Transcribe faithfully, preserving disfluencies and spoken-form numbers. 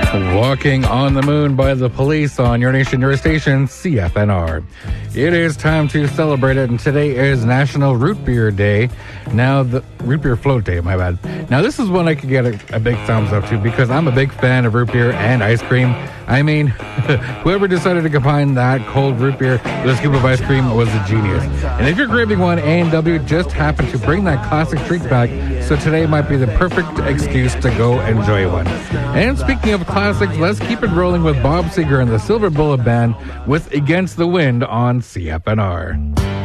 Walking on the Moon by the Police on your nation, your station, C F N R. It is time to celebrate it, and today is National Root Beer Day. Now, the Root Beer Float Day, my bad. Now, this is one I could get a, a big thumbs up to because I'm a big fan of root beer and ice cream. I mean, whoever decided to combine that cold root beer with a scoop of ice cream was a genius. And if you're craving one, A and W just happened to bring that classic treat back, so today might be the perfect excuse to go enjoy one. And speaking of classics, let's keep it rolling with Bob Seger and the Silver Bullet Band with Against the Wind on C F N R.